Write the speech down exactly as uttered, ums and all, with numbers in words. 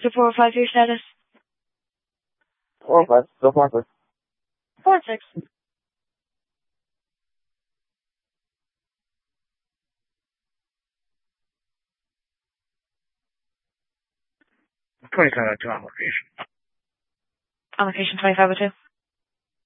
So four or five, your status? Four or five. Go four or six. Four and six. twenty-five oh two on location. On location twenty-five oh two.